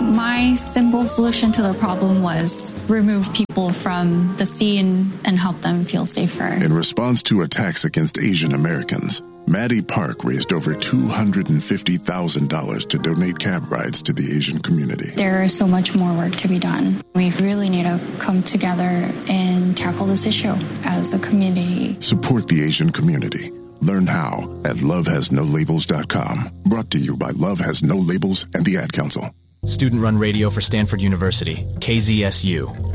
My simple solution to the problem was remove people from the scene and help them feel safer. In response to attacks against Asian Americans, Maddie Park raised over $250,000 to donate cab rides to the Asian community. There is so much more work to be done. We really need to come together and tackle this issue as a community. Support the Asian community. Learn how at lovehasnolabels.com. Brought to you by Love Has No Labels and the Ad Council. Student-run radio for Stanford University, KZSU.